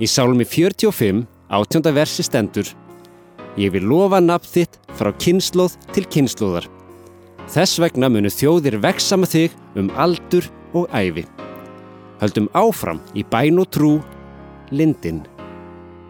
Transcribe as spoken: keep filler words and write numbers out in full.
Í Sálmi fjörutíu og fimm, átjánda versi stendur: Ég vil lofa nafn þitt frá kynslóð til kynslóðar. Þess vegna munu þjóðir vexa með þig um aldur og ævi. Höldum áfram í bæn og trú, Lindin.